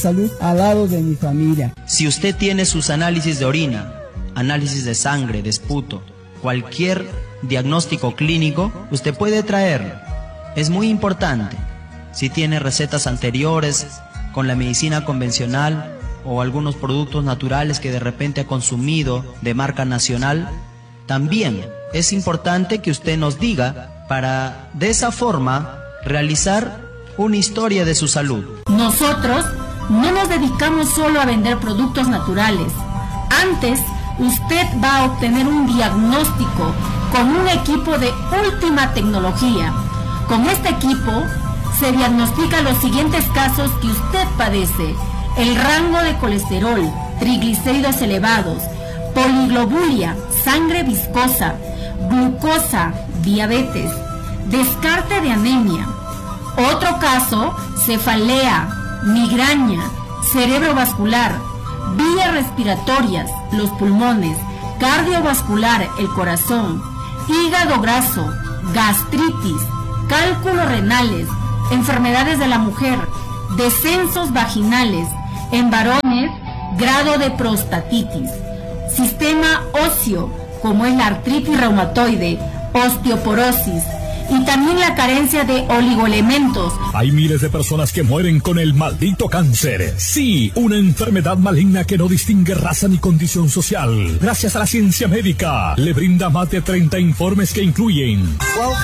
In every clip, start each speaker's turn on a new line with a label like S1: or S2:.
S1: salud al lado de mi familia.
S2: Si usted tiene sus análisis de orina, análisis de sangre, de esputo, cualquier diagnóstico clínico, usted puede traerlo. Es muy importante. Si tiene recetas anteriores con la medicina convencional o algunos productos naturales que de repente ha consumido de marca nacional, también es importante que usted nos diga para de esa forma realizar una historia de su salud.
S3: Nosotros no nos dedicamos solo a vender productos naturales. Antes, usted va a obtener un diagnóstico con un equipo de última tecnología. Con este equipo se diagnostican los siguientes casos que usted padece: el rango de colesterol, triglicéridos elevados, poliglobulia, sangre viscosa, glucosa, diabetes, descarte de anemia. Otro caso, cefalea, migraña, cerebrovascular, vías respiratorias, los pulmones, cardiovascular, el corazón, hígado graso, gastritis, cálculos renales, enfermedades de la mujer, descensos vaginales, en varones, grado de prostatitis, sistema óseo, como es la artritis reumatoide, osteoporosis, y también la carencia de oligoelementos.
S4: Hay miles de personas que mueren con el maldito cáncer. Sí, una enfermedad maligna que no distingue raza ni condición social. Gracias a la ciencia médica, le brinda más de 30 informes que incluyen: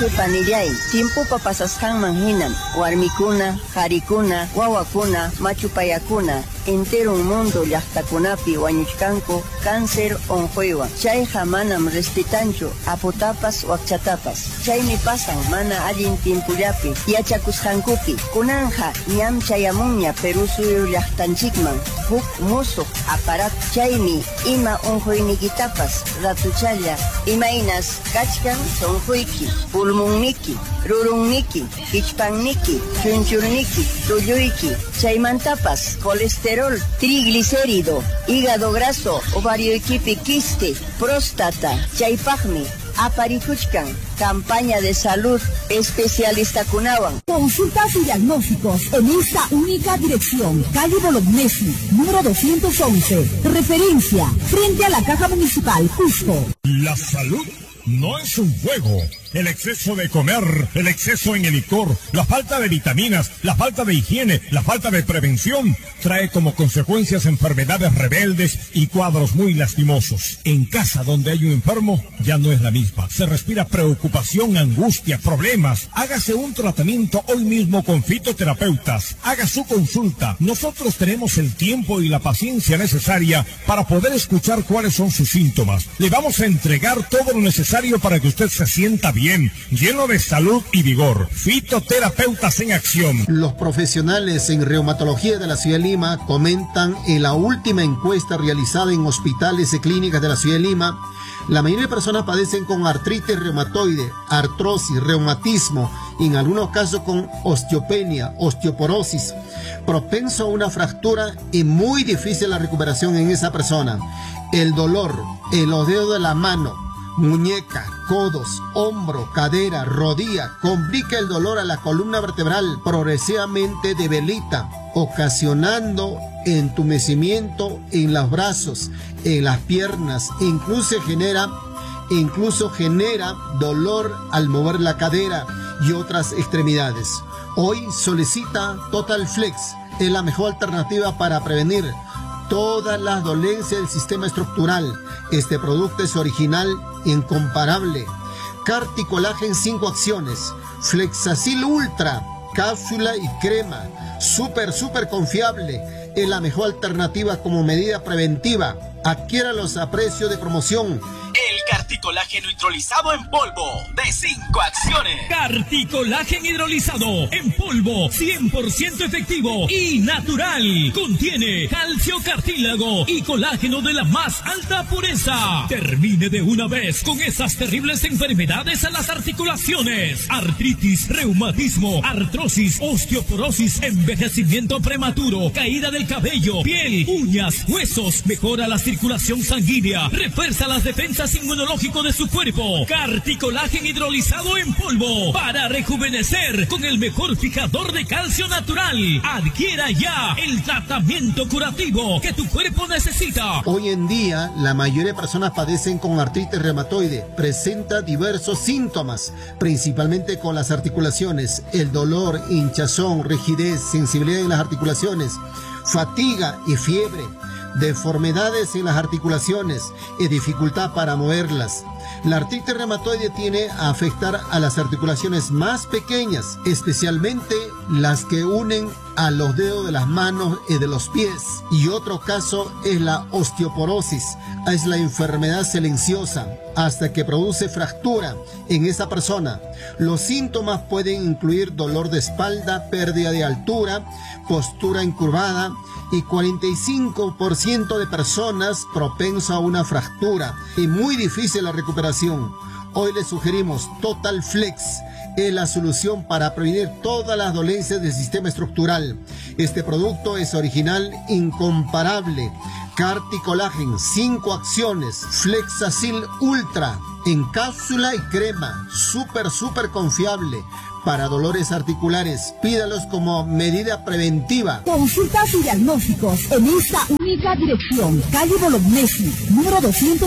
S5: tiempo papasaskan manhinan, warmikuna, harikuna, wawakuna, machupayakuna, entero un mundo llaqtakunapi wañuchkanku cáncer onjuiwan. Chay hamanam respetanchu apotapas wakchatapas. Chaymi pasan mana allin timpullapi yachakusqankupi. Kunanja ñam chayamunña Perú suyo llaqtanchikman huk musuq aparat. Chaymi ima onjuynikitapas ratuchalla imainas kachkan sonjuyki, pulmunniki, rurunniki, kichpanniki, chunchurniki, tulluyki. Chaymantapas colesterol, triglicérido, hígado graso, ovarioikipi quiste, próstata. Chaypaqmi aparikuchkan campaña de salud especialista Kunawan.
S6: Consultas y diagnósticos en esta única dirección: calle Bolognesi, número 211, referencia frente a la Caja Municipal, Cusco.
S4: La salud no es un juego. El exceso de comer, el exceso en el licor, la falta de vitaminas, la falta de higiene, la falta de prevención trae como consecuencias enfermedades rebeldes y cuadros muy lastimosos. En casa donde hay un enfermo ya no es la misma. Se respira preocupación, angustia, problemas. Hágase un tratamiento hoy mismo con fitoterapeutas. Haga su consulta. Nosotros tenemos el tiempo y la paciencia necesaria para poder escuchar cuáles son sus síntomas. Le vamos a entregar todo lo necesario para que usted se sienta bien, lleno de salud y vigor. Fitoterapeutas en acción.
S7: Los profesionales en reumatología de la ciudad de Lima comentan en la última encuesta realizada en hospitales y clínicas de la ciudad de Lima, la mayoría de personas padecen con artritis reumatoide, artrosis, reumatismo, y en algunos casos con osteopenia, osteoporosis, propenso a una fractura y muy difícil la recuperación en esa persona. El dolor en los dedos de la mano, muñeca, codos, hombro, cadera, rodilla, complica el dolor a la columna vertebral, progresivamente debilita, ocasionando entumecimiento en los brazos, en las piernas, incluso genera dolor al mover la cadera y otras extremidades. Hoy solicita Total Flex, es la mejor alternativa para prevenir todas las dolencias del sistema estructural. Este producto es original e incomparable. Carticolagen 5 acciones, Flexacil Ultra, cápsula y crema, súper confiable. Es la mejor alternativa como medida preventiva. Adquiéralos a precio de promoción.
S8: El carticolágeno hidrolizado en polvo de 5 acciones.
S4: Carticolágeno hidrolizado en polvo, 100% efectivo y natural. Contiene calcio, cartílago y colágeno de la más alta pureza. Termine de una vez con esas terribles enfermedades a las articulaciones: artritis, reumatismo, artrosis, osteoporosis, envejecimiento prematuro, caída del cabello, piel, uñas, huesos. Mejora la circulación sanguínea, refuerza las defensas inmunológicas
S9: inmunológico de su cuerpo. Carticolagen hidrolizado en polvo para rejuvenecer con el mejor fijador de calcio natural. Adquiera ya el tratamiento curativo que tu cuerpo necesita.
S7: Hoy en día, la mayoría de personas padecen con artritis reumatoide. Presenta diversos síntomas, principalmente con las articulaciones, el dolor, hinchazón, rigidez, sensibilidad en las articulaciones, fatiga y fiebre, deformidades en las articulaciones y dificultad para moverlas. La artritis reumatoide tiende a afectar a las articulaciones más pequeñas, especialmente las que unen a los dedos de las manos y de los pies. Y otro caso es la osteoporosis, es la enfermedad silenciosa hasta que produce fractura en esa persona. Los síntomas pueden incluir dolor de espalda, pérdida de altura, postura encurvada y 45% de personas propenso a una fractura y muy difícil la recuperación. Hoy les sugerimos Total Flex. Es la solución para prevenir todas las dolencias del sistema estructural. Este producto es original, incomparable. Carticolagen, 5 acciones. Flexacil Ultra, en cápsula y crema. Súper confiable. Para dolores articulares, pídalos como medida preventiva.
S6: Consultas y diagnósticos en esta única dirección. Calle Bolognesi, número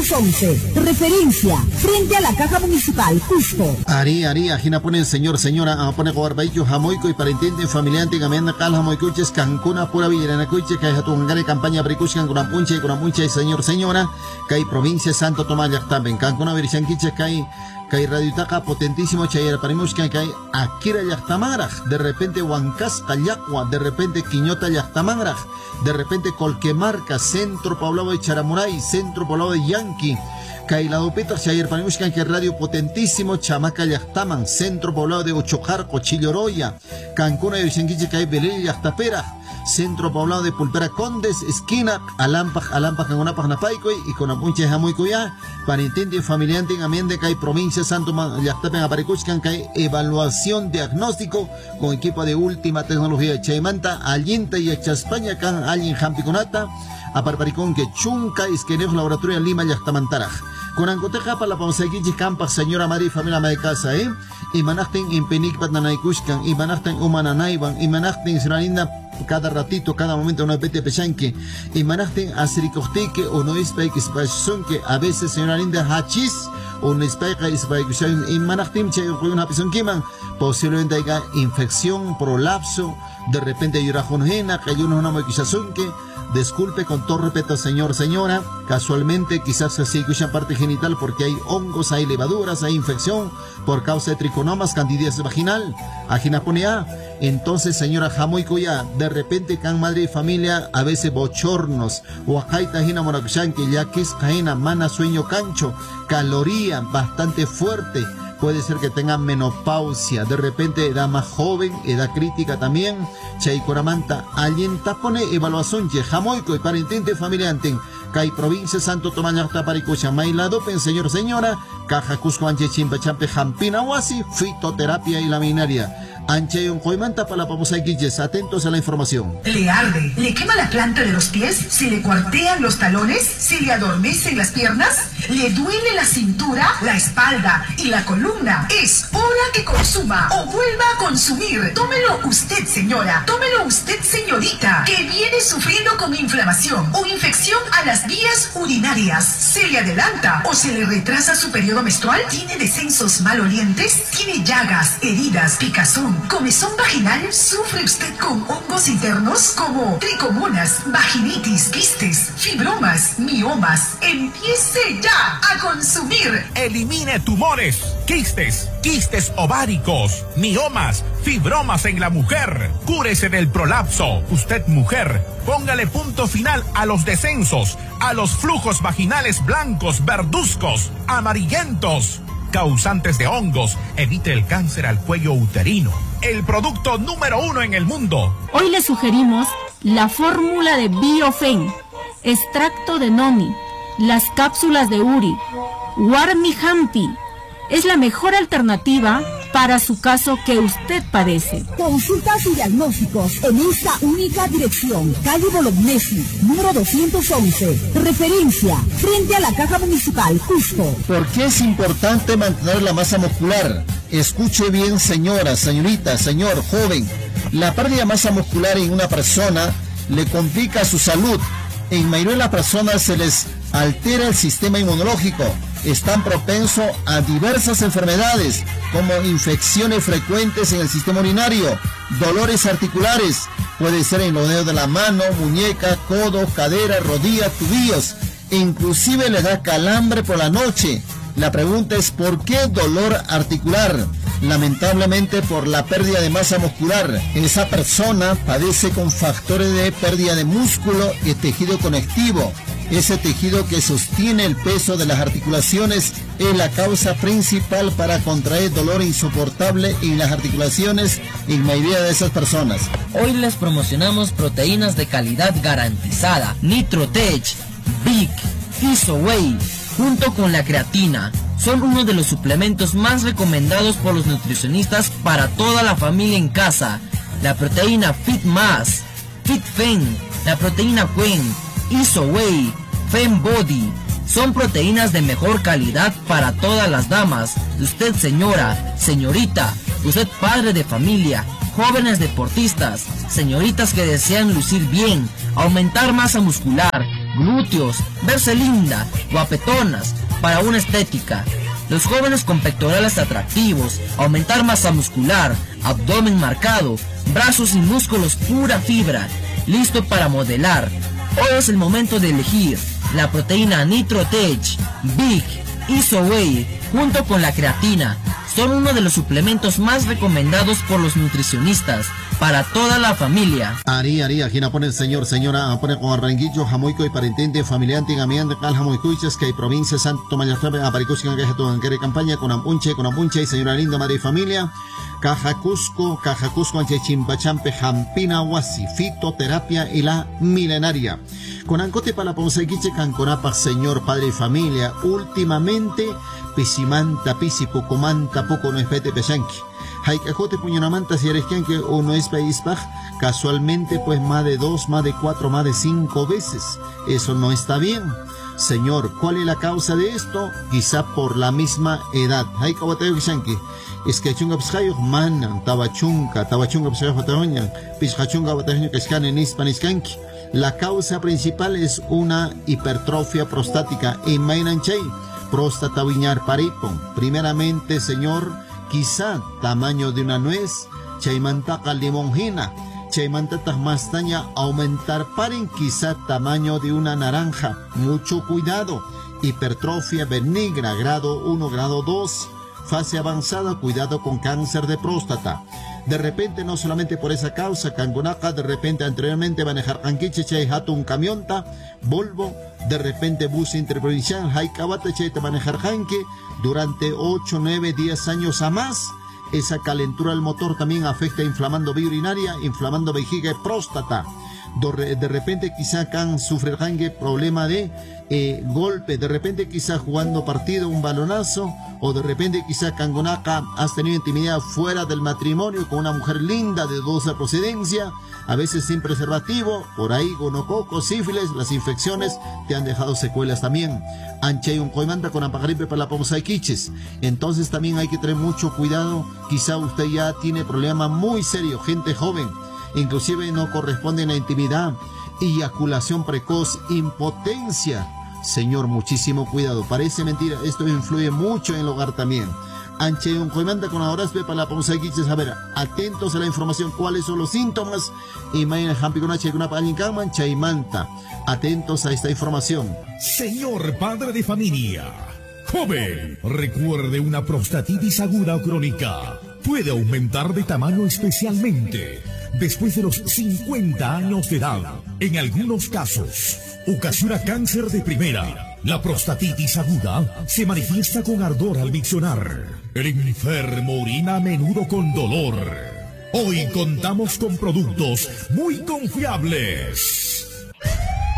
S6: 211. Referencia, frente a la Caja Municipal, Cusco.
S7: Ari, ajina ponen señor, señora, pone gobarbaillo, jamoico y para entender familiante, gamianda cal, jamoicuches, cancuna, pura villaranacuche, que hay jatungare, campaña, bricuchan, cunapuncha y señor, señora, que hay provincia Santo Tomás, también, cancuna, virichanquiche, que hay radiotaka potentísimo chayera parimos que hay Akira Yachtamaraj, de repente Huancasca Yaqua, de repente Quiñota Yachtamaraj, de repente Colquemarca, centro poblado de Charamuray, centro poblado de Yanqui, Cailado Peter Chayer parimos que hay radio potentísimo Chamaca Yachtaman, centro poblado de Ochojarco, Chilloroya, Cancuna y Vichenquiche que hay Belén Yachtapera, centro poblado de Pulpera Condes, esquina Alampaj, Cangonapaj Napaicoy y con Apunche Jamoicoya, Panitente familiante en Amende que hay provincia Santo Yachtapen Aparicuchcan que hay evaluación diagnóstico con equipo de última tecnología Chaimanta, Allinta y España can Allin Jampiconata, Aparparicón que Chunca, Isquenejo Laboratorio en Lima Yachtamantaraj. Con Ancoteja para la Ponsequichi Campa, señora María y familia de casa, y manajten en Penicpat Nanaykushkan, y manajten Humananaiban, y manajten Siralinda cada ratito, cada momento, una pete pechanque, y manajten Asiricostique, o no ispaik que a veces señora Linda Hachis, o no ispaik y manajten che, una pisonquiman, posiblemente haya infección, prolapso, de repente hay rajonjena, que hay una moquizazunque. Disculpe con todo respeto, señor, señora, casualmente quizás así escuchan parte genital porque hay hongos, hay levaduras, hay infección por causa de triconomas, candidiasis vaginal, aginaponea. Entonces, señora Jamoicoya, de repente can madre y familia a veces bochornos, o ajaita jina moracuchan que ya que es caena, mana sueño cancho, caloría bastante fuerte. Puede ser que tenga menopausia, de repente edad más joven, edad crítica también. Chaycoramanta, alguien tapone evaluación, jamoico y parentente familiante. Cay provincia Santo Tomás Paricocha, Mailadopen, señor, señora, Caja Cusco, Anche Chimpachampe, Jampina Huasi, fitoterapia y laminaria. Anche un coimanta para la paposa guilles, atentos a la información.
S10: ¿Le arde? ¿Le quema la planta de los pies? ¿Se le cuartean los talones? ¿Se le adormecen las piernas? ¿Le duele la cintura, la espalda y la columna? Es hora que consuma o vuelva a consumir. Tómelo usted, señora. Tómelo usted, señorita, que viene sufriendo con inflamación o infección a las vías urinarias. ¿Se le adelanta o se le retrasa su periodo menstrual? ¿Tiene descensos malolientes? ¿Tiene llagas, heridas, picazón, comezón vaginal? ¿Sufre usted con hongos internos como tricomonas, vaginitis, quistes, fibromas, miomas? Empiece ya a consumir.
S11: Elimine tumores, quistes ováricos, miomas, fibromas en la mujer. Cúrese del prolapso. Usted, mujer, póngale punto final a los descensos, a los flujos vaginales blancos, verduzcos, amarillentos, causantes de hongos. Evite el cáncer al cuello uterino. El producto número 1 en el mundo.
S3: Hoy le sugerimos la fórmula de Biofen, extracto de Nomi, las cápsulas de Uri, Warmi Hampi. Es la mejor alternativa para su caso que usted padece.
S6: Consultas y diagnósticos en esta única dirección. Calle Bolognesi, número 211. Referencia, frente a la Caja Municipal, Cusco.
S7: ¿Por qué es importante mantener la masa muscular? Escuche bien, señora, señorita, señor, joven. La pérdida de masa muscular en una persona le complica su salud. En mayoría de las personas se les altera el sistema inmunológico. Están propensos a diversas enfermedades, como infecciones frecuentes en el sistema urinario, dolores articulares, puede ser en los dedos de la mano, muñeca, codo, cadera, rodilla, tobillos, e inclusive les da calambre por la noche. La pregunta es, ¿por qué dolor articular? Lamentablemente por la pérdida de masa muscular. Esa persona padece con factores de pérdida de músculo y tejido conectivo. Ese tejido que sostiene el peso de las articulaciones es la causa principal para contraer dolor insoportable en las articulaciones en mayoría de esas personas.
S12: Hoy les promocionamos proteínas de calidad garantizada, Nitrotech, Big, IsoWay, junto con la creatina. Son uno de los suplementos más recomendados por los nutricionistas para toda la familia en casa. La proteína Fit Mass, Fit Fen, la proteína Quen, IsoWay, Fem Body, son proteínas de mejor calidad para todas las damas. Usted señora, señorita, usted padre de familia, jóvenes deportistas, señoritas que desean lucir bien, aumentar masa muscular, glúteos, verse linda, guapetonas, para una estética. Los jóvenes con pectorales atractivos, aumentar masa muscular, abdomen marcado, brazos y músculos pura fibra, listo para modelar. Hoy es el momento de elegir la proteína Nitrotech, Big, IsoWay, junto con la creatina. Son uno de los suplementos más recomendados por los nutricionistas para toda la familia.
S7: Ari, aquí pone el señor, señora, pone con arranguillo, jamoico y parentente, familiante, gamiante, cal, jamoicuiches, que hay provincia, Santo Mayatrabe, aparicusi, que hay todo en campaña, con ampunche, y señora linda, madre y familia, Caja Cusco, anche chimpachampe, jampina, huasi, fitoterapia y la milenaria. Con ancote para la ponsequiche, canconapa, señor, padre y familia, últimamente, pisimanta, pisipocomanta, poco no espete pesanqui. Haikajote puñonamanta si eres quien que uno es país casualmente pues más de 2, más de 4, más de 5 veces. Eso no está bien. Señor, ¿cuál es la causa de esto? Quizá por la misma edad. Haikajote que es que chunga pshayo manan, tabachunga pshayo fataroña, pishachunga bataño que escan en hispaniscanqui. La causa principal es una hipertrofia prostática en Mainanchay, próstata viñar paripon. Primeramente, señor, quizá tamaño de una nuez, chaymantaca limonjina, chaymantatas mastaña aumentar paren, quizá tamaño de una naranja. Mucho cuidado, hipertrofia benigna, grado 1, grado 2, fase avanzada, cuidado con cáncer de próstata. De repente, no solamente por esa causa, Cangunaca, de repente anteriormente manejar Anquiche, Chay Hatun Camionta, Volvo, de repente bus interprovincial, Haikabata, Chay manejar Hanque, durante 8, 9, 10 años a más. Esa calentura del motor también afecta inflamando vía urinaria, inflamando vejiga y próstata. De repente quizá can sufre problema de golpe, de repente quizá jugando partido, un balonazo, o de repente quizá cangonaca has tenido intimidad fuera del matrimonio con una mujer linda de dudosa procedencia, a veces sin preservativo, por ahí gonococo, sífilis, las infecciones te han dejado secuelas también. Anche un coimanda con apagripe para la pomosaiquiches. Entonces también hay que tener mucho cuidado, quizá usted ya tiene problema muy serio, gente joven, inclusive no corresponde a la intimidad, eyaculación precoz, impotencia. Señor, muchísimo cuidado, parece mentira, esto influye mucho en el hogar también. Anche un coimanda con ahora para la pomosaiquiches, a ver, atentos a la información, cuáles son los síntomas, y mañana jampiconache una palincaman, chaimanta, atentos a esta información.
S4: Señor padre de familia, joven, recuerde, una prostatitis aguda o crónica puede aumentar de tamaño especialmente después de los 50 años de edad. En algunos casos, ocasiona cáncer de primera. La prostatitis aguda se manifiesta con ardor al miccionar. El enfermo orina a menudo con dolor. Hoy contamos con productos muy confiables.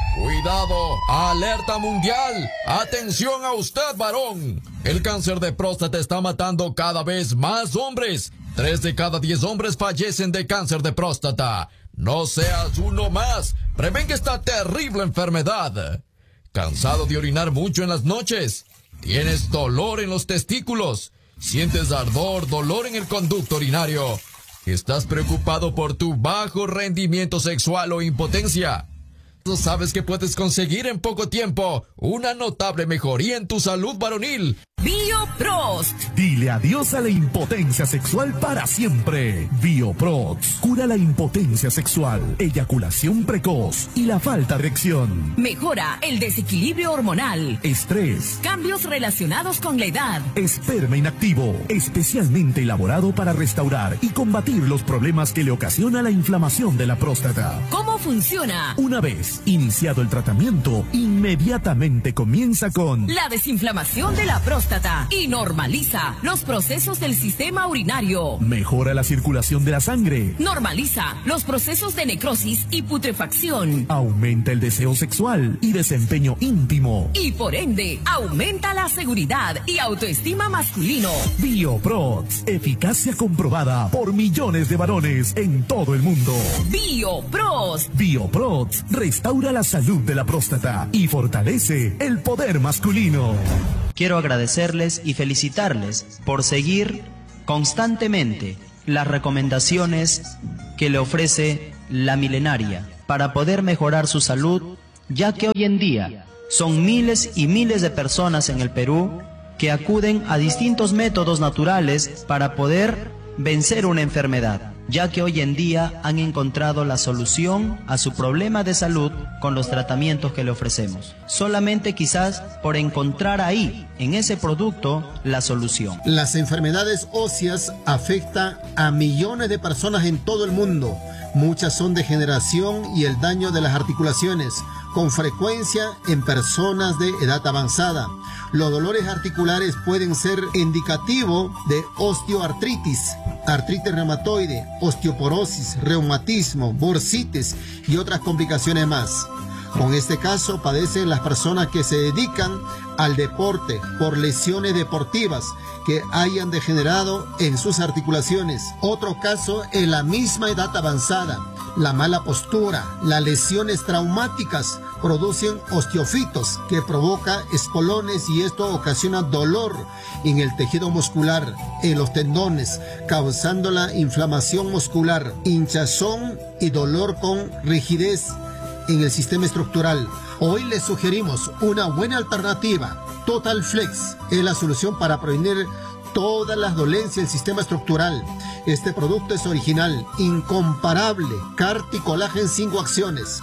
S13: Cuidado, alerta mundial. Atención a usted, varón. El cáncer de próstata está matando cada vez más hombres. 3 de cada 10 hombres fallecen de cáncer de próstata. No seas uno más. Prevenga esta terrible enfermedad. ¿Cansado de orinar mucho en las noches? ¿Tienes dolor en los testículos? ¿Sientes ardor, dolor en el conducto urinario? ¿Estás preocupado por tu bajo rendimiento sexual o impotencia? ¿Sabes que puedes conseguir en poco tiempo una notable mejoría en tu salud varonil?
S14: Bioprost.
S15: Dile adiós a la impotencia sexual para siempre. Bioprost cura la impotencia sexual, eyaculación precoz y la falta de erección.
S14: Mejora el desequilibrio hormonal,
S15: estrés,
S14: cambios relacionados con la edad,
S15: esperma inactivo, especialmente elaborado para restaurar y combatir los problemas que le ocasiona la inflamación de la próstata.
S14: ¿Cómo funciona?
S15: Una vez iniciado el tratamiento, inmediatamente comienza con
S14: la desinflamación de la próstata y normaliza los procesos del sistema urinario.
S15: Mejora la circulación de la sangre.
S14: Normaliza los procesos de necrosis y putrefacción.
S15: Aumenta el deseo sexual y desempeño íntimo.
S14: Y por ende, aumenta la seguridad y autoestima masculino.
S15: Bioprost, eficacia comprobada por millones de varones en todo el mundo.
S14: Bioprost.
S15: Bioprost restaura la salud de la próstata y fortalece el poder masculino.
S2: Quiero agradecerles y felicitarles por seguir constantemente las recomendaciones que le ofrece La Milenaria para poder mejorar su salud, ya que hoy en día son miles y miles de personas en el Perú que acuden a distintos métodos naturales para poder vencer una enfermedad, ya que hoy en día han encontrado la solución a su problema de salud con los tratamientos que le ofrecemos. Solamente quizás por encontrar ahí, en ese producto, la solución.
S7: Las enfermedades óseas afectan a millones de personas en todo el mundo. Muchas son degeneración y el daño de las articulaciones, con frecuencia en personas de edad avanzada. Los dolores articulares pueden ser indicativo de osteoartritis, artritis reumatoide, osteoporosis, reumatismo, bursitis y otras complicaciones más. Con este caso padecen las personas que se dedican al deporte por lesiones deportivas que hayan degenerado en sus articulaciones. Otro caso en la misma edad avanzada. La mala postura, las lesiones traumáticas producen osteofitos que provoca espolones y esto ocasiona dolor en el tejido muscular, en los tendones, causando la inflamación muscular, hinchazón y dolor con rigidez en el sistema estructural. Hoy les sugerimos una buena alternativa. Total Flex es la solución para prevenir todas las dolencias del sistema estructural. Este producto es original, incomparable, Carti Colágeno 5 acciones.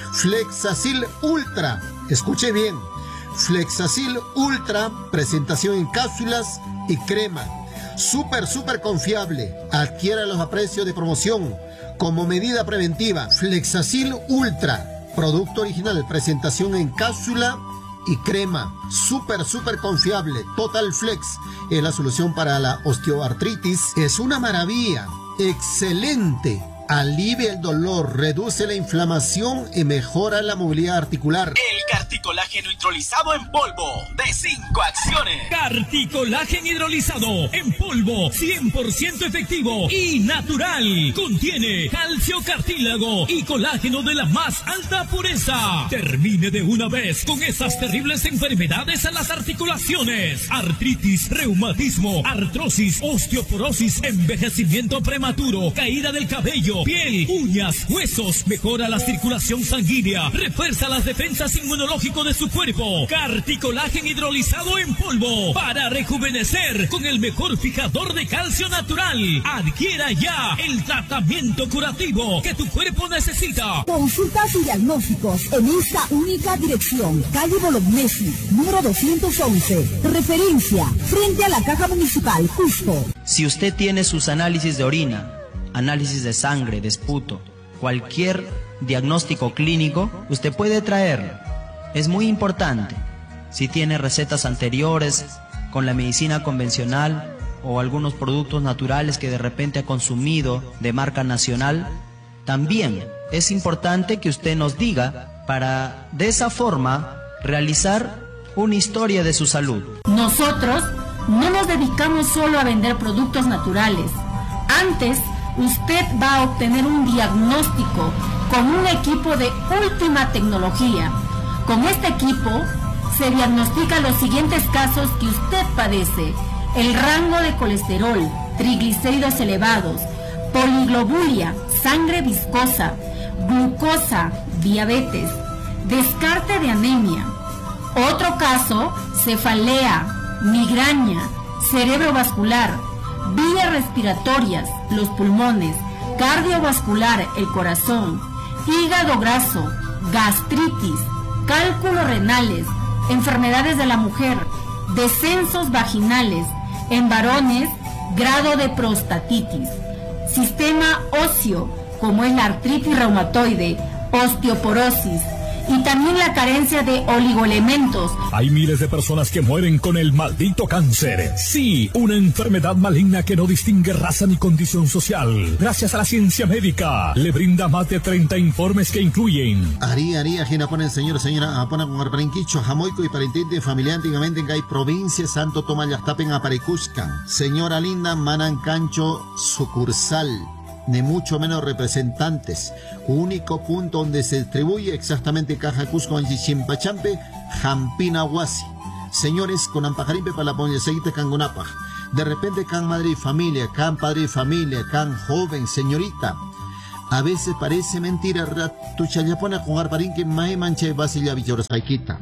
S7: Flexacil Ultra, escuche bien, Flexacil Ultra, presentación en cápsulas y crema. Súper confiable, adquiéralos a precio de promoción. Como medida preventiva, Flexacil Ultra, producto original, presentación en cápsula y crema, súper confiable. Total Flex es la solución para la osteoartritis, es una maravilla, excelente. Alivia el dolor, reduce la inflamación y mejora la movilidad articular.
S8: El Carticolágeno hidrolizado en polvo de 5 acciones.
S9: Carticolágeno hidrolizado en polvo, 100% efectivo y natural. Contiene calcio, cartílago y colágeno de la más alta pureza. Termine de una vez con esas terribles enfermedades a las articulaciones: artritis, reumatismo, artrosis, osteoporosis, envejecimiento prematuro, caída del cabello, piel, uñas, huesos. Mejora la circulación sanguínea, refuerza las defensas inmunológicas de su cuerpo. Carticolágeno hidrolizado en polvo para rejuvenecer con el mejor fijador de calcio natural. Adquiera ya el tratamiento curativo que tu cuerpo necesita.
S6: Consultas y diagnósticos en esta única dirección: calle Bolognesi, número 211. Referencia: frente a la Caja Municipal, Cusco.
S2: Si usted tiene sus análisis de orina, análisis de sangre, de esputo, cualquier diagnóstico clínico, usted puede traerlo. Es muy importante. Si tiene recetas anteriores con la medicina convencional o algunos productos naturales que de repente ha consumido de marca nacional, también es importante que usted nos diga para de esa forma realizar una historia de su salud.
S3: Nosotros no nos dedicamos solo a vender productos naturales. Antes, usted va a obtener un diagnóstico con un equipo de última tecnología. Con este equipo se diagnostican los siguientes casos que usted padece: el rango de colesterol, triglicéridos elevados, poliglobulia, sangre viscosa, glucosa, diabetes, descarte de anemia. Otro caso, cefalea, migraña, cerebrovascular, vías respiratorias, los pulmones, cardiovascular, el corazón, hígado graso, gastritis, cálculos renales, enfermedades de la mujer, descensos vaginales, en varones, grado de prostatitis, sistema óseo, como es la artritis reumatoide, osteoporosis, y también la carencia de oligoelementos.
S15: Hay miles de personas que mueren con el maldito cáncer. Sí, una enfermedad maligna que no distingue raza ni condición social. Gracias a la ciencia médica, le brinda más de 30 informes que incluyen:
S7: Ari, ajena pone el señor, señora, apona con arparinquicho, jamoico y parentente familiar antiguamente en Gay provincia, Santo Tomás Yastapen, Aparicuscan. Señora linda, Manan Cancho, sucursal. Ni mucho menos representantes. Único punto donde se distribuye exactamente Caja Cusco en Chichimpachampe, Jampina Huasi. Señores, con Ampajarimpe para la Ponyaseguita Cangunapa. De repente can madre y familia, can padre y familia, can joven, señorita. A veces parece mentira, ratuchayapona con arparinque mai manche basilla bichoras jaikita.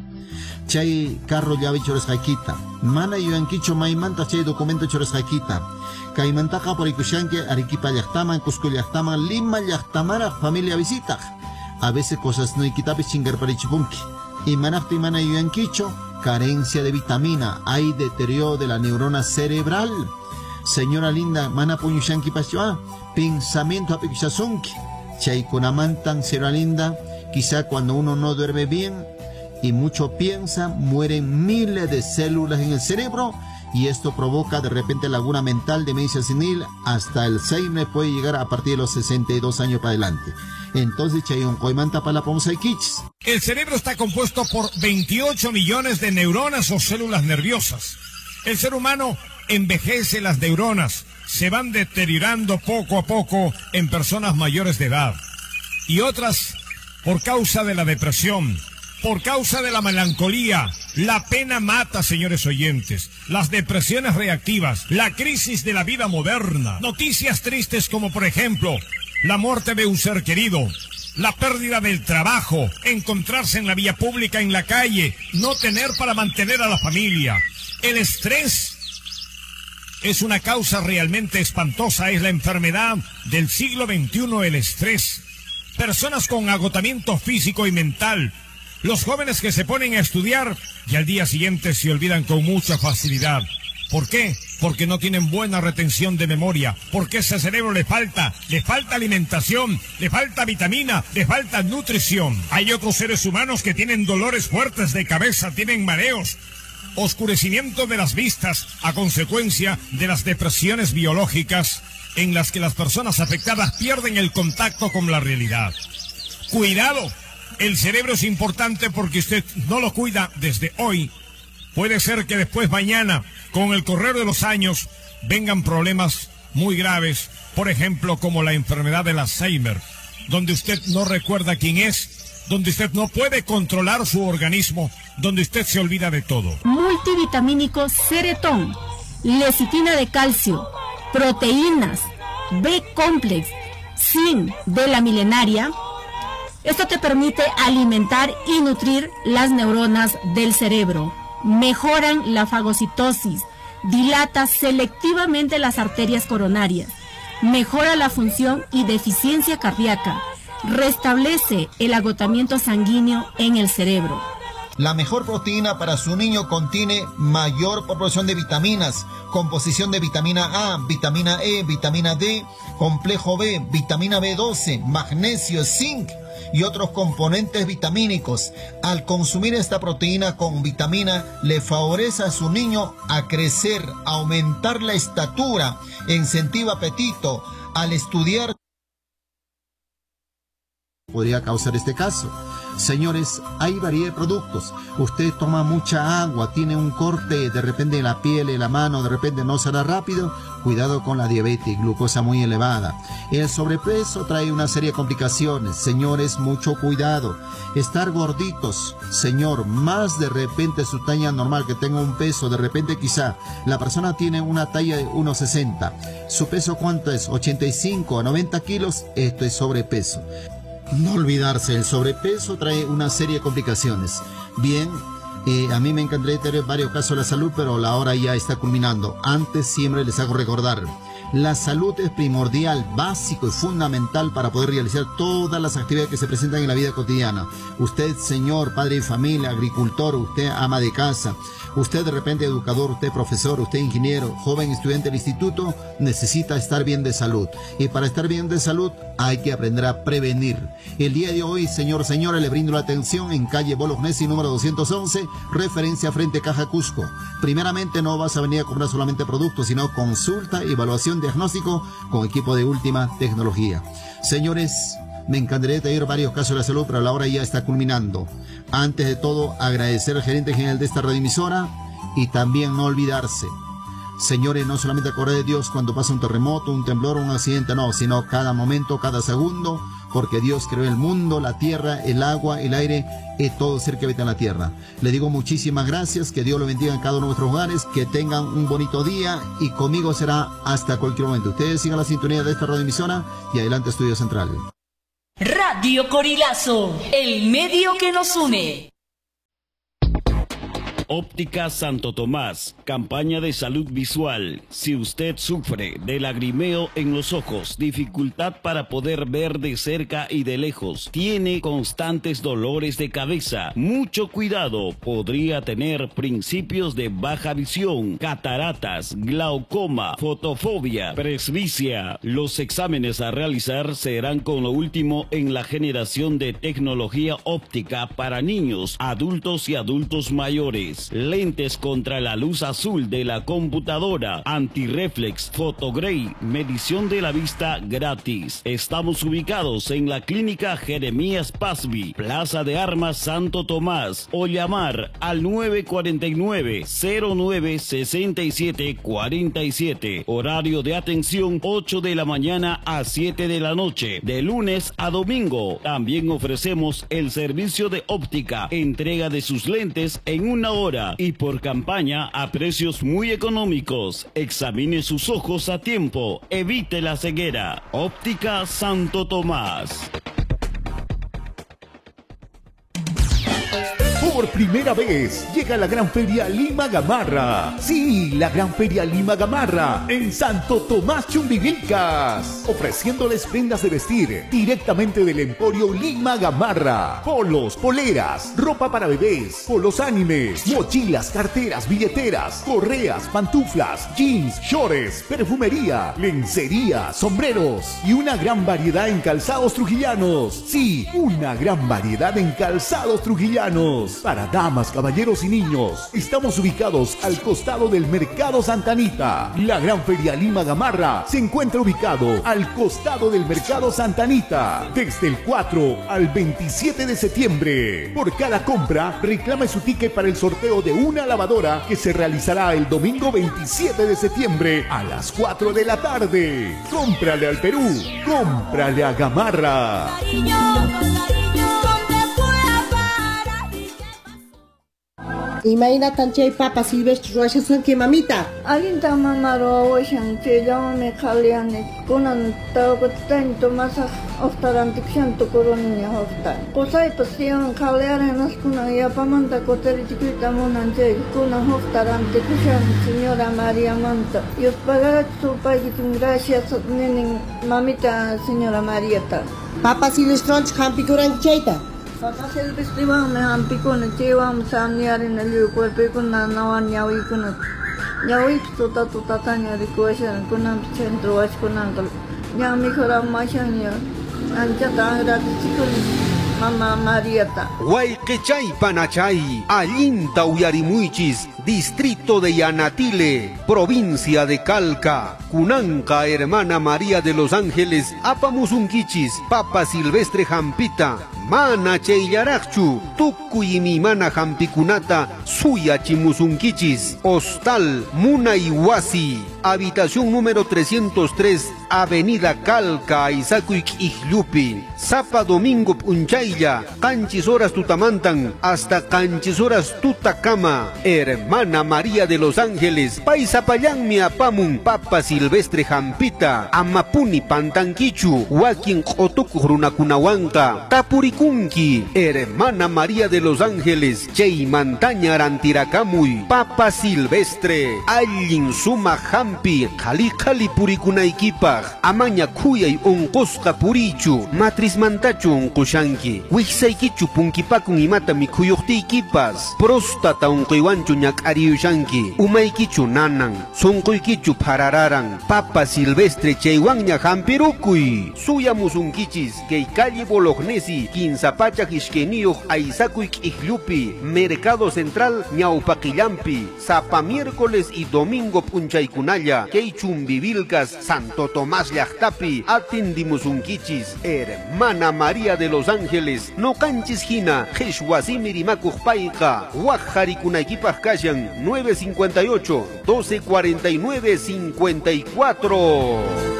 S7: Chay carro ya bichoras jaikita. Mana yuanquicho mai manta chay documento choras jaikita. Caimantaka por Ikushanque, Arequipa Yachtaman, Cusco Yachtaman, Lima Yachtamara, familia visita. A veces cosas no equitables chingar para Ichipunki. Y manafti mana yuanquicho, carencia de vitamina, hay deterioro de la neurona cerebral. Señora linda, mana puñushanki pasyoa, pensamiento apikishazunki. Chay kunamantan, señora linda, quizá cuando uno no duerme bien y mucho piensa, mueren miles de células en el cerebro. Y esto provoca de repente laguna mental, demencia senil, hasta Alzheimer puede llegar a partir de los 62 años para adelante. Entonces, chayon coimanta para la pomsaikichis.
S4: El cerebro está compuesto por 28 millones de neuronas o células nerviosas. El ser humano envejece, las neuronas se van deteriorando poco a poco en personas mayores de edad. Y otras por causa de la depresión, por causa de la melancolía. La pena mata, señores oyentes. Las depresiones reactivas, la crisis de la vida moderna. Noticias tristes como, por ejemplo, la muerte de un ser querido, la pérdida del trabajo, encontrarse en la vía pública, en la calle, no tener para mantener a la familia. El estrés es una causa realmente espantosa, es la enfermedad del siglo XXI, el estrés. Personas con agotamiento físico y mental. Los jóvenes que se ponen a estudiar y al día siguiente se olvidan con mucha facilidad. ¿Por qué? Porque no tienen buena retención de memoria, porque ese cerebro le falta alimentación, le falta vitamina, le falta nutrición. Hay otros seres humanos que tienen dolores fuertes de cabeza, tienen mareos, oscurecimiento de las vistas a consecuencia de las depresiones biológicas en las que las personas afectadas pierden el contacto con la realidad. Cuidado. El cerebro es importante porque usted no lo cuida desde hoy. Puede ser que después mañana, con el correr de los años, vengan problemas muy graves, por ejemplo, como la enfermedad del Alzheimer, donde usted no recuerda quién es, donde usted no puede controlar su organismo, donde usted se olvida de todo.
S3: Multivitamínico Ceretón, lecitina de calcio, proteínas, B-complex, zinc de la milenaria. Esto te permite alimentar y nutrir las neuronas del cerebro. Mejoran la fagocitosis, dilata selectivamente las arterias coronarias, mejora la función y deficiencia cardíaca, restablece el agotamiento sanguíneo en el cerebro.
S7: La mejor proteína para su niño contiene mayor proporción de vitaminas, composición de vitamina A, vitamina E, vitamina D, complejo B, vitamina B12, magnesio, zinc y otros componentes vitamínicos. Al consumir esta proteína con vitamina, le favorece a su niño a crecer, a aumentar la estatura, incentiva apetito. Al estudiar podría causar este caso. Señores, hay variedad de productos. Usted toma mucha agua, tiene un corte de repente en la piel, en la mano, de repente no será rápido. Cuidado con la diabetes, glucosa muy elevada. El sobrepeso trae una serie de complicaciones. Señores, mucho cuidado. Estar gorditos, señor, más de repente su talla normal, que tenga un peso, de repente quizá la persona tiene una talla de 1,60. ¿Su peso cuánto es? 85 a 90 kilos, esto es sobrepeso. No olvidarse, el sobrepeso trae una serie de complicaciones. Bien, a mí me encantaría tener varios casos de la salud, pero la hora ya está culminando. Antes siempre les hago recordar, la salud es primordial, básico y fundamental para poder realizar todas las actividades que se presentan en la vida cotidiana. Usted, señor, padre de familia, agricultor, usted ama de casa, usted de repente educador, usted profesor, usted ingeniero, joven estudiante del instituto, necesita estar bien de salud. Y para estar bien de salud hay que aprender a prevenir. El día de hoy, señora, le brindo la atención en calle Bolognesi número 211, referencia frente Caja Cusco. Primeramente no vas a venir a comprar solamente productos, sino consulta, evaluación, diagnóstico con equipo de última tecnología. Señores, me encantaría tener varios casos de la salud, pero la hora ya está culminando. Antes de todo, agradecer al gerente general de esta radioemisora y también no olvidarse. Señores, no solamente acordar de Dios cuando pasa un terremoto, un temblor, un accidente, no, sino cada momento, cada segundo, porque Dios creó el mundo, la tierra, el agua, el aire y todo ser que habita en la tierra. Le digo muchísimas gracias, que Dios lo bendiga en cada uno de nuestros hogares, que tengan un bonito día y conmigo será hasta cualquier momento. Ustedes sigan la sintonía de esta radioemisora y adelante Estudio Central.
S14: Radio Corilazo, el medio que nos une.
S16: Óptica Santo Tomás, campaña de salud visual. Si usted sufre de lagrimeo en los ojos, dificultad para poder ver de cerca y de lejos, tiene constantes dolores de cabeza, mucho cuidado, podría tener principios de baja visión, cataratas, glaucoma, fotofobia, presbicia. Los exámenes a realizar serán con lo último en la generación de tecnología óptica para niños, adultos y adultos mayores. Lentes contra la luz azul de la computadora, antirreflex, fotogray, medición de la vista gratis. Estamos ubicados en la clínica Jeremías Pasby, Plaza de Armas Santo Tomás, o llamar al 949-096747. Horario de atención 8 de la mañana a 7 de la noche, de lunes a domingo. También ofrecemos el servicio de óptica, entrega de sus lentes en una hora y por campaña a precios muy económicos. Examine sus ojos a tiempo, evite la ceguera. Óptica Santo Tomás.
S17: Por primera vez llega la Gran Feria Lima Gamarra. Sí, la Gran Feria Lima Gamarra en Santo Tomás Chumbivilcas, ofreciéndoles prendas de vestir directamente del Emporio Lima Gamarra. Polos, poleras, ropa para bebés, polos animes, mochilas, carteras, billeteras, correas, pantuflas, jeans, shorts, perfumería, lencería, sombreros y una gran variedad en calzados trujillanos. Sí, una gran variedad en calzados trujillanos. Para damas, caballeros y niños, estamos ubicados al costado del Mercado Santa Anita. La Gran Feria Lima Gamarra se encuentra ubicado al costado del Mercado Santa Anita, desde el 4 al 27 de septiembre. Por cada compra, reclame su ticket para el sorteo de una lavadora que se realizará el domingo 27 de septiembre a las 4 de la tarde. Cómprale al Perú, cómprale a Gamarra.
S18: Imaina tanchay papa silvestre roashasun que mamita.
S19: Alinta mamaro washan che llame khaliane kunan tawqatan tomasa oftarantikshan to corona hofta. Cosai pasión khalianas kuna ya pamanta koteri chiquita monanche kuna hoftarantikshan señora María Manta. Y os pagará su país gracias nenen mamita señora Marieta.
S18: Papa silvestre hampicuran cheita.
S19: Papa silvestre me hampicuna chewa samniari na liuko pekuna nawan yawi kuna. Yawi tuta tanya requestion kuna centro was kuna kal. Yami khara mashanya. Ancha tangra chikun Mama Mariata.
S20: Huayquechay panachay, allinta uyarimuychis, distrito de Yanatile, provincia de Calca, Cunanca, hermana María de los Ángeles, apamusunquichis, papa silvestre jampita, mana cheillaraqchu, tukuy mi mana jampikunata, suya chimusunquichis, hostal Munaiwasi, habitación número 303, avenida Calca, Isacuic Ijlupi, Zapa Domingo Punchaylla, canchis horas tutamantan, hasta canchis horas tutacama, hermana María de los Ángeles, paisapallan mi apamun, papa silvestre jampita, amapuni pantanquichu, wakin otuk runakunawanka, tapurikunki, hermana María de los Ángeles, chey mantaña rantiracamuy, papa silvestre, allin suma jampi, jali purikunaikipa, amaña kuyay unqusqa purichu, matris mantachu unqushanki, wixsaykichu punkipakun imata mikuyuqtiykipas, prostata unquywanchu ñak'ariyushanki, umaykichu nanan, sunquykichu parararan, papa silvestre chaywanña hampirukuy, suyamusunkichis, kay calle Bolognesi, Quinsapacha Hishkeniyuq Aysakuyk Ijlupi, Mercado Central ñawpaqillampi, Zapa miércoles y domingo punchaykunalla, kay Chumbivilcas, Santo Tomás llaqtapi, atendimusunkichis, hermana María de los Ángeles, no canchis hina, Jeshwasimirimakuq payqa, waqharikunaykipaq kashan, 958 1249 54.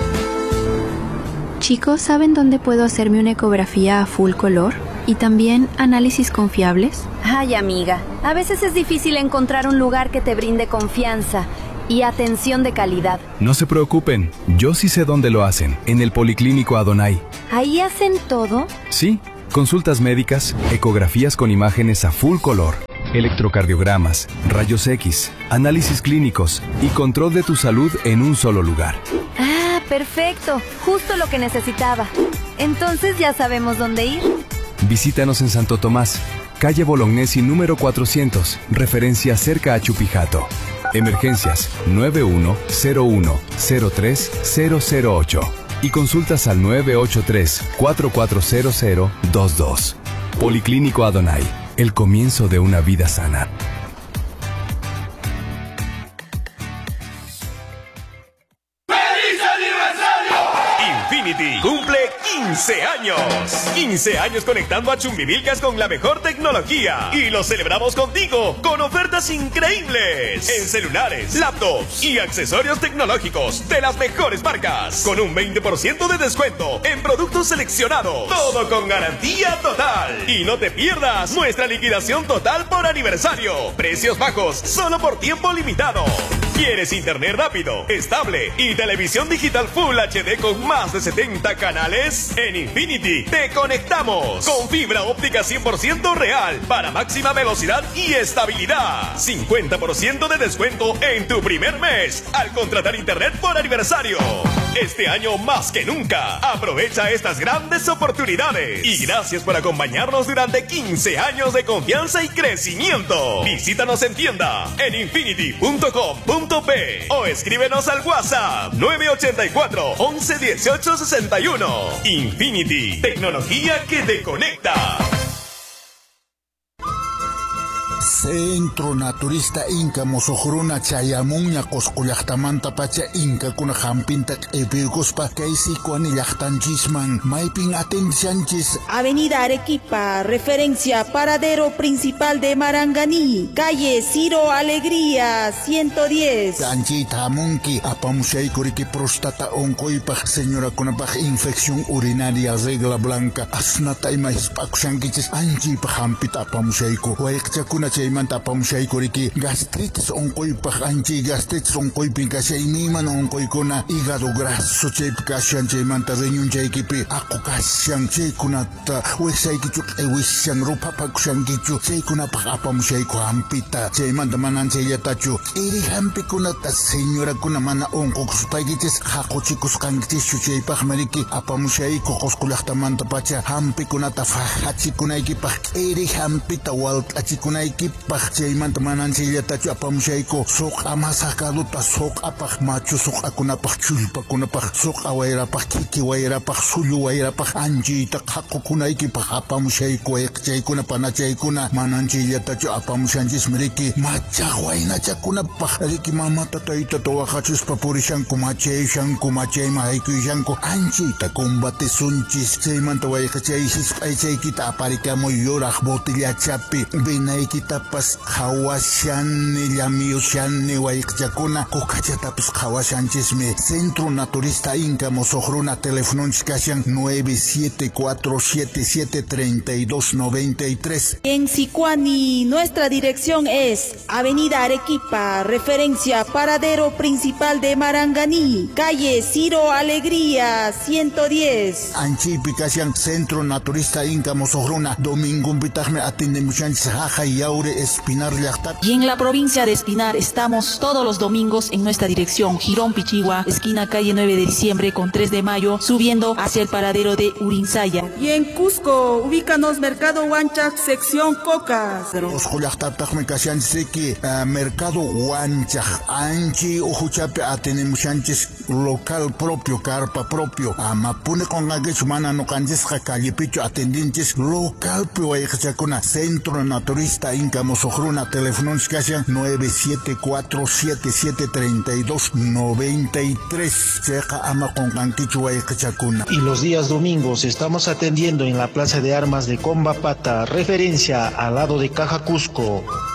S21: Chicos, ¿saben dónde puedo hacerme una ecografía a full color? ¿Y también análisis confiables?
S22: Ay, amiga, a veces es difícil encontrar un lugar que te brinde confianza y atención de calidad.
S23: No se preocupen, yo sí sé dónde lo hacen, en el Policlínico Adonai.
S22: ¿Ahí hacen todo?
S23: Sí, consultas médicas, ecografías con imágenes a full color, electrocardiogramas, rayos X, análisis clínicos y control de tu salud en un solo lugar.
S22: Ah, perfecto, justo lo que necesitaba. Entonces ya sabemos dónde ir.
S23: Visítanos en Santo Tomás, calle Bolognesi número 400, referencia cerca a Chupijato. Emergencias 9101-03008 y consultas al 983-440022. Policlínico Adonai, el comienzo de una vida sana.
S24: Infinity cumple 15 años. 15 años conectando a Chumbivilcas con la mejor tecnología. Y lo celebramos contigo con ofertas increíbles en celulares, laptops y accesorios tecnológicos de las mejores marcas. Con un 20% de descuento en productos seleccionados. Todo con garantía total. Y no te pierdas nuestra liquidación total por aniversario. Precios bajos solo por tiempo limitado. ¿Quieres internet rápido, estable y televisión digital Full HD con más de 70 canales? En Infinity te conectamos con fibra óptica 100% real para máxima velocidad y estabilidad. 50% de descuento en tu primer mes al contratar internet por aniversario. Este año más que nunca, aprovecha estas grandes oportunidades. Y gracias por acompañarnos durante 15 años de confianza y crecimiento. Visítanos en tienda en infinity.com.p o escríbenos al WhatsApp 984 11 18 61. Infinity, tecnología que te conecta.
S25: Centro Naturista Inca Mosohruna Chayamuña Coscollachtamanta Pacha Inca Kuna Jampintak Ebirgospa Kaisikuani Yachtanchisman Maipin Atencianchis.
S6: Avenida Arequipa, referencia paradero principal de Maranganí, calle Ciro Alegría 110.
S25: Anchita Munki Apamusaikuriki Prostata Oncoipach Señora Kunapach infección urinaria regla blanca Asnata Imaispakushankichis Anchipa Jampita Apamusaiku Huayakchakuna Chaymanta Apamusaikuriki gastritis oncoipach anchi gastritis oncoipin kashainiman oncoikuna hígado graso chaypkashan chaymanta riñon chaykipi aqukashan chaykunata wexaykichuk ewishan rupapakushankichu chaykunapaj apamushayku hampita chaymanta manan chaylatachu iri hampikunata señorakuna mana oncokuspaykichis haquchikusqankichischu chaypaj mariki apamushayku qosqulaqtamanta pacha hampikunata fajachikunaykipak iri hampita walt'achikunaykipaq equipaj chaymanta mananchillatachu apamushayku suqa masakaduta suqapaj machu suqakunapaj chulpakunapaj suqa wayrapaj kiki wayrapaj sullu wayrapaj anchiyta haqukunaykipaj apamushayku wayqchaykuna panachaykuna mananchillatachu apamushanchis miriki machaq waynachakunapaj riki mamata taytata waqachuspa purishanku machayshanku machayma haykuyshanku anchiyta combatesunchis chaymanta wayqchay hisp'aychaykita aparikamuy yuraq botillachapi vinaykitapas hawashani llamiyushani wayqchakuna kukachatapis hawashanchismi Centro Naturista Inca Mosohruna telefonunchis kashan 974773293.
S1: En Sicuani nuestra dirección es Avenida Arequipa, referencia paradero principal de Maranganí, calle Ciro Alegría 110.
S25: Anchipi kashan Centro Naturista Inca Mosohruna Domingo Vitajme atendemushanchis Jaja y Yaure Espinar Llaqtat.
S1: Y en la provincia de Espinar estamos todos los domingos en nuestra dirección Girón Pichigua, esquina calle 9 de diciembre con 3 de mayo, subiendo hacia el paradero de Urinsaya.
S5: Y en Cusco, ubícanos Mercado Huanchac, sección Cocas.
S25: Osco Llaqtataqme kashanchisiki Mercado Huanchac, anchi ujuchapi atendemushanchis local propio, carpa propio. Mapune con aguechu mana no canjesqa callepicho atendinchis local piwayqchakuna Centro Naturista Inca Mosohruna telefonunchis kashan 974773293.
S10: Y los días domingos estamos atendiendo en la Plaza de Armas de Combapata, referencia al lado de Caja Cusco.